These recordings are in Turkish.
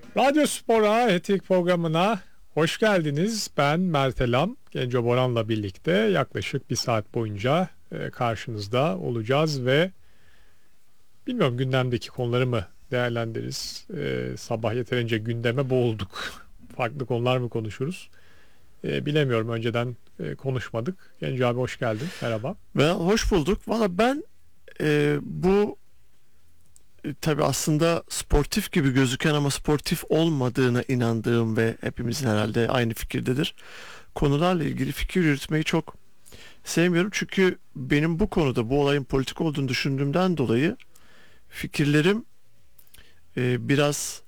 Radyo Spor'a, Etik programına hoş geldiniz. Ben Mert Elam, Genco Boran'la birlikte yaklaşık bir saat boyunca karşınızda olacağız ve bilmiyorum gündemdeki konuları mı değerlendiririz. Sabah yeterince gündeme boğulduk. Farklı konular mı konuşuruz? Bilemiyorum, önceden konuşmadık. Genco abi hoş geldin, merhaba. Ve hoş bulduk. Valla ben bu tabii aslında sportif gibi gözüken ama sportif olmadığına inandığım ve hepimizin herhalde aynı fikirdedir. Konularla ilgili fikir yürütmeyi çok sevmiyorum. Çünkü benim bu konuda bu olayın politik olduğunu düşündüğümden dolayı fikirlerim biraz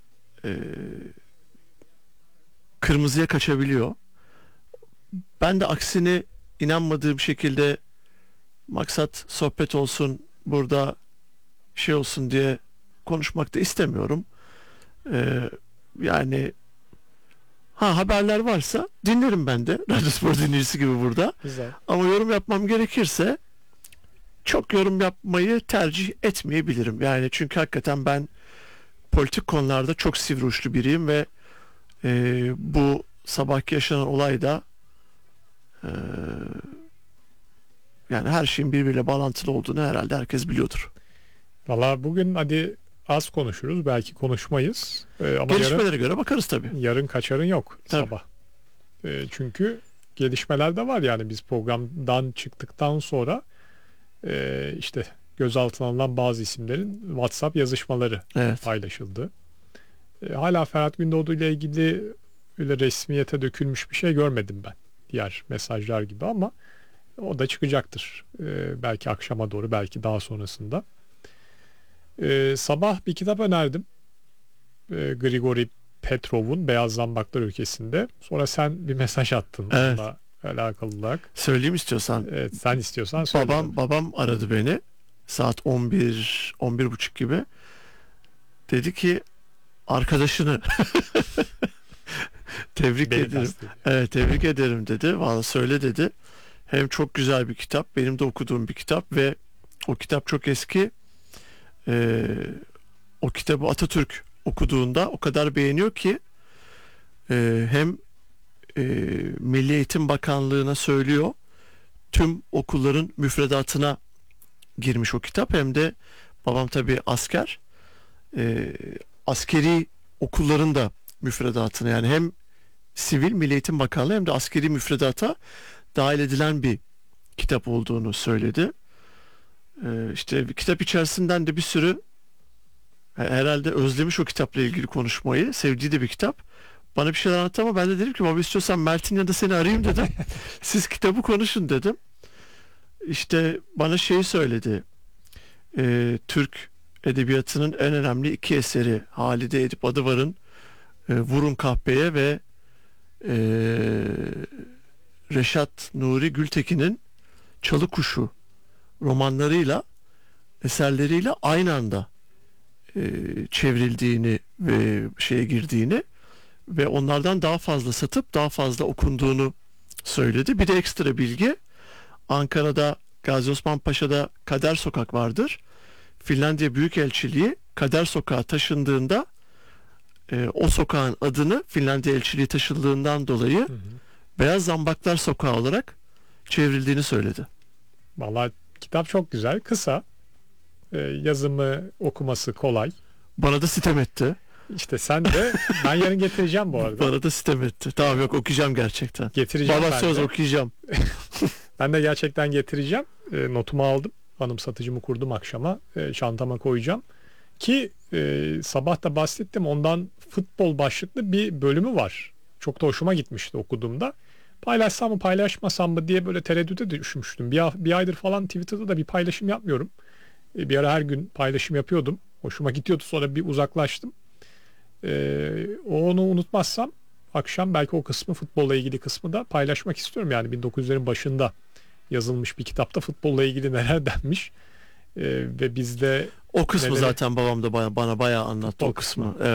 kırmızıya kaçabiliyor. Ben de aksine inanmadığım şekilde maksat sohbet olsun, burada şey olsun diye konuşmak da istemiyorum. Yani haberler varsa dinlerim ben de. Radyo Spor dinleyicisi gibi burada. Güzel. Ama yorum yapmam gerekirse çok yorum yapmayı tercih etmeyebilirim. Yani çünkü hakikaten ben politik konularda çok sivri uçlu biriyim ve bu sabahki yaşanan olay da yani her şeyin birbiriyle bağlantılı olduğunu herhalde herkes biliyordur. Valla bugün hadi az konuşuruz, belki konuşmayız. Ama Gelişmelere göre bakarız tabii. yarın kaçarın yok Tabii. sabah. Çünkü gelişmeler de var, yani biz programdan çıktıktan sonra işte gözaltına alınan bazı isimlerin WhatsApp yazışmaları Evet. paylaşıldı. Hala Ferhat Gündoğdu ile ilgili öyle resmiyete dökülmüş bir şey görmedim ben. Diğer mesajlar gibi, ama o da çıkacaktır. Belki akşama doğru, belki daha sonrasında. Sabah bir kitap önerdim. Grigori Petrov'un Beyaz Zambaklar Ülkesi'nde. Sonra sen bir mesaj attın Evet. onunla alakalı olarak. Söyleyeyim istiyorsan. Evet, sen istiyorsan söyle. Babam aradı beni. Saat 11 buçuk gibi. Dedi ki arkadaşını tebrik Beni ederim. kastediyor. Evet, tebrik ederim dedi. Vallahi söyle dedi. Hem çok güzel bir kitap. Benim de okuduğum bir kitap ve o kitap çok eski. O kitabı Atatürk okuduğunda o kadar beğeniyor ki hem Milli Eğitim Bakanlığı'na söylüyor, tüm okulların müfredatına girmiş o kitap. Hem de babam tabii asker, askeri okulların da müfredatına, yani hem sivil Milli Eğitim Bakanlığı hem de askeri müfredata dahil edilen bir kitap olduğunu söyledi. İşte kitap içerisinden de bir sürü herhalde özlemiş o kitapla ilgili konuşmayı, sevdiği de bir kitap. Bana bir şeyler anlattı ama ben de dedim ki baba, istiyorsan Mert'in yanında seni arayayım dedim. Siz kitabı konuşun dedim. İşte bana şeyi söyledi. Türk edebiyatının en önemli iki eseri Halide Edip Adıvar'ın Vurun Kahpeye ve Reşat Nuri Gültekin'in Çalı Kuşu romanlarıyla, eserleriyle aynı anda çevrildiğini ve şeye girdiğini ve onlardan daha fazla satıp daha fazla okunduğunu söyledi. Bir de ekstra bilgi, Ankara'da Gazi Osman Paşa'da Kader Sokak vardır. Finlandiya Büyükelçiliği Kader Sokağı taşındığında o sokağın adını, Finlandiya Elçiliği taşındığından dolayı Beyaz Zambaklar Sokağı olarak çevrildiğini söyledi. Vallahi kitap çok güzel, kısa. Yazımı, okuması kolay. Bana da sitem etti. İşte sen de, ben yarın getireceğim bu arada. Bana da sitem etti. Tamam, yok, okuyacağım gerçekten. Getireceğim Baba ben söz de. okuyacağım. Ben de gerçekten getireceğim. Notumu aldım. Anımsatıcımı kurdum akşama. Çantama koyacağım. Ki sabah da bahsettim. Ondan futbol başlıklı bir bölümü var. Çok da hoşuma gitmişti okuduğumda. Paylaşsam mı paylaşmasam mı diye böyle tereddüte düşmüştüm. Bir aydır falan Twitter'da da bir paylaşım yapmıyorum. Bir ara her gün paylaşım yapıyordum. Hoşuma gidiyordu, sonra bir uzaklaştım. Onu unutmazsam akşam belki o kısmı, futbolla ilgili kısmı da paylaşmak istiyorum. Yani 1900'lerin başında yazılmış bir kitapta futbolla ilgili neler denmiş. Ve bizde O kısmı neleri... zaten babam da bana bayağı anlattı, O o kısmı. kısmı. Evet.